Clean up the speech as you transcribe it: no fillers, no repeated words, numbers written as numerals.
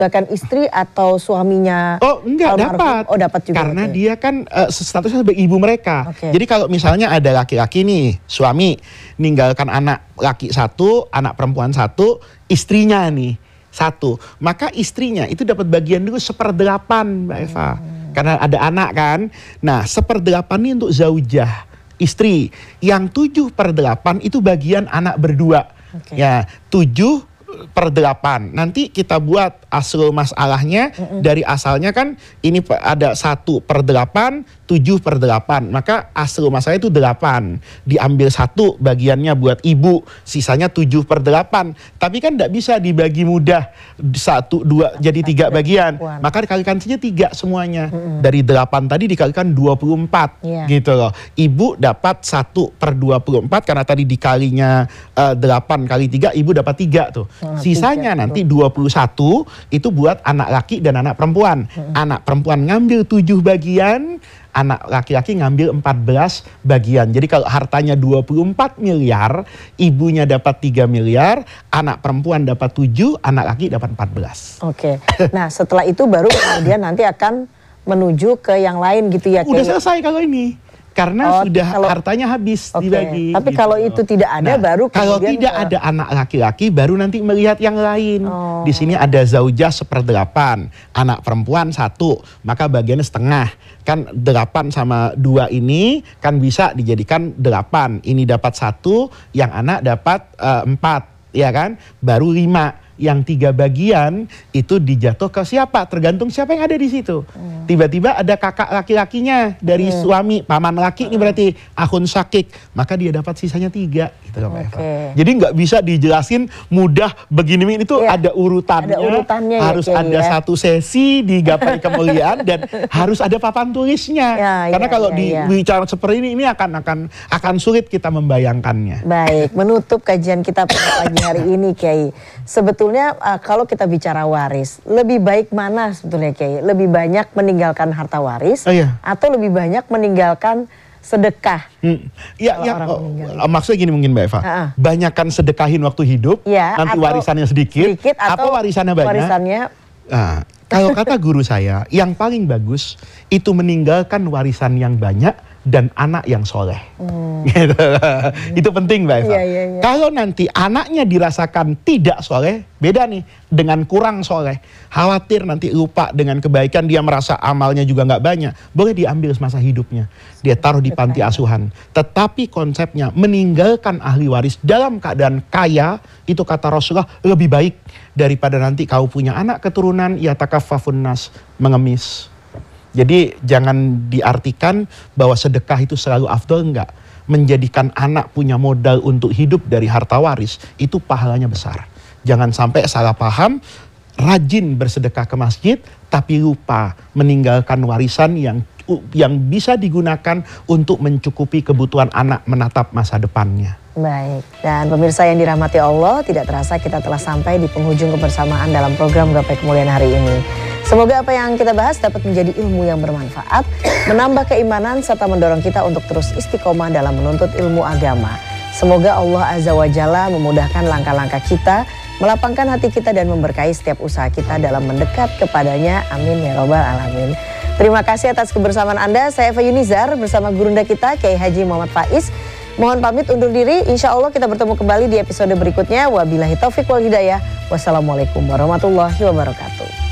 bahkan istri atau suaminya? Oh enggak, dapat. Oh dapat juga. Karena dia kan statusnya sebagai ibu mereka. Jadi kalau misalnya ada laki-laki nih, suami ninggalkan anak laki 1, anak perempuan 1, istrinya nih 1, maka istrinya itu dapat bagian dulu 1/8 Mbak Eva. Karena ada anak kan. Nah 1/8 ini untuk zaujah, istri. Yang 7/8 itu bagian anak berdua. Ya 7/8. Nanti kita buat asal masalahnya. Dari asalnya kan ini ada 1/8, 7/8. Maka asal masalahnya itu 8. Diambil 1 bagiannya buat ibu, sisanya 7/8. Tapi kan tidak bisa dibagi mudah 1, 2 jadi 3 bagian. Maka dikalikan saja 3 semuanya. Dari 8 tadi dikalikan 24 gitu loh. Ibu dapat 1/24 karena tadi dikalinya 8 kali 3, ibu dapat 3 tuh. Sisanya nanti 21 itu buat anak laki dan anak perempuan. Anak perempuan ngambil 7 bagian, anak laki-laki ngambil 14 bagian. Jadi kalau hartanya 24 miliar, ibunya dapat 3 miliar, anak perempuan dapat 7, anak laki dapat 14. Oke. Nah setelah itu baru kemudian nanti akan menuju ke yang lain gitu ya. Udah selesai kalau ini. Karena sudah hartanya habis dibagi. Tapi gitu. kalau itu tidak ada baru kalau tidak ada anak laki-laki baru nanti melihat yang lain. Di sini ada zaujah 1/8, anak perempuan 1, maka bagiannya setengah. Kan 8 sama 2 ini kan bisa dijadikan 8. Ini dapat 1, yang anak dapat 4, ya kan? Baru 5. Yang 3 bagian itu dijatuh ke siapa? Tergantung siapa yang ada di situ. Tiba-tiba ada kakak laki-lakinya dari suami, paman laki ini berarti akhun syakik, maka dia dapat sisanya 3 gitu loh Mbak Eva. Jadi nggak bisa dijelasin mudah begini, itu ada urutannya, harus ada satu sesi di Gapai Kemuliaan dan harus ada papan tulisnya. Karena kalau dibicara seperti ini akan sulit kita membayangkannya. Baik, menutup kajian kita pada pagi hari ini Kiai. Sebetulnya kalau kita bicara waris, lebih baik mana sebetulnya Kiai? Lebih banyak meninggalkan harta waris atau lebih banyak meninggalkan sedekah? Maksudnya gini mungkin Mbak Eva, banyakkan sedekahin waktu hidup, nanti warisannya sedikit atau warisannya banyak. Kalau kata guru saya, yang paling bagus itu meninggalkan warisan yang banyak dan anak yang soleh. Gitu. Itu penting Mbak Eva. Kalau nanti anaknya dirasakan tidak soleh, beda nih dengan kurang soleh. Khawatir nanti lupa dengan kebaikan, dia merasa amalnya juga nggak banyak. Boleh diambil semasa hidupnya, dia taruh di panti asuhan. Tetapi konsepnya meninggalkan ahli waris dalam keadaan kaya, itu kata Rasulullah lebih baik daripada nanti kau punya anak keturunan ya takaffafun nas, mengemis. Jadi jangan diartikan bahwa sedekah itu selalu afdol, enggak. Menjadikan anak punya modal untuk hidup dari harta waris, itu pahalanya besar. Jangan sampai salah paham, rajin bersedekah ke masjid, tapi lupa meninggalkan warisan yang bisa digunakan untuk mencukupi kebutuhan anak menatap masa depannya. Baik, dan pemirsa yang dirahmati Allah, tidak terasa kita telah sampai di penghujung kebersamaan dalam program Gapai Kemuliaan hari ini. Semoga apa yang kita bahas dapat menjadi ilmu yang bermanfaat, menambah keimanan, serta mendorong kita untuk terus istiqomah dalam menuntut ilmu agama. Semoga Allah Azza wa Jalla memudahkan langkah-langkah kita, melapangkan hati kita dan memberkahi setiap usaha kita dalam mendekat kepadanya. Amin ya Rabbal Alamin. Terima kasih atas kebersamaan Anda. Saya Eva Yunizar bersama gurunda kita Kiai Haji Muhammad Faiz. Mohon pamit undur diri. Insya Allah kita bertemu kembali di episode berikutnya. Wabillahi taufiq wal hidayah. Wassalamualaikum warahmatullahi wabarakatuh.